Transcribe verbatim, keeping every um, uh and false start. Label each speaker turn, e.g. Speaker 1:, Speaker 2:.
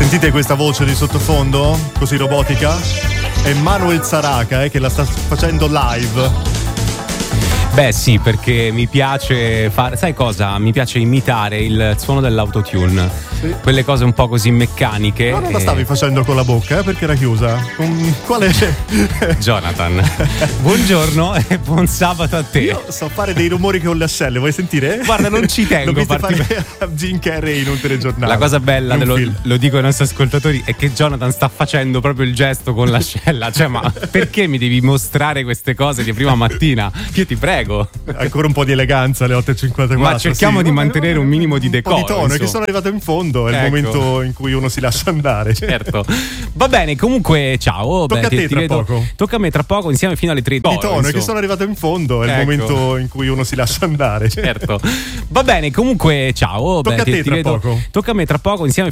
Speaker 1: Sentite questa voce di sottofondo? Così robotica? È Manuel Zaraca eh, che la sta facendo live.
Speaker 2: Beh sì, perché mi piace fare, sai cosa? Mi piace imitare il suono dell'autotune, sì. Quelle cose un po' così meccaniche.
Speaker 1: Ma non la
Speaker 2: e...
Speaker 1: stavi facendo con la bocca, eh? Perché era chiusa. Con... Quale?
Speaker 2: Jonathan, buongiorno e buon sabato a te.
Speaker 1: Io so fare dei rumori con le ascelle, vuoi sentire?
Speaker 2: Guarda, non ci tengo.
Speaker 1: Dovete
Speaker 2: parti...
Speaker 1: fare Jim Carrey in un telegiornale.
Speaker 2: La cosa bella, dello, lo dico ai nostri ascoltatori, è che Jonathan sta facendo proprio il gesto con l'ascella. Cioè, ma perché mi devi mostrare queste cose di prima mattina? Io ti prego.
Speaker 1: Ancora un po' di eleganza alle otto e cinquantaquattro.
Speaker 2: Ma cerchiamo sì. di mantenere un minimo di decoro.
Speaker 1: Un po' di tono, che sono arrivato in fondo. È ecco. il momento in cui uno si lascia andare.
Speaker 2: Certo. Va bene, comunque ciao.
Speaker 1: Tocca
Speaker 2: Beh,
Speaker 1: a te
Speaker 2: ti,
Speaker 1: tra
Speaker 2: ti vedo...
Speaker 1: poco.
Speaker 2: Tocca a me tra poco, insieme fino alle tre.
Speaker 1: Di tono, è che sono arrivato in fondo. È ecco. il momento in cui uno si lascia andare.
Speaker 2: Certo. Va bene, comunque ciao.
Speaker 1: Tocca
Speaker 2: Beh,
Speaker 1: a te
Speaker 2: ti,
Speaker 1: tra
Speaker 2: ti vedo...
Speaker 1: poco.
Speaker 2: Tocca a me tra poco, insieme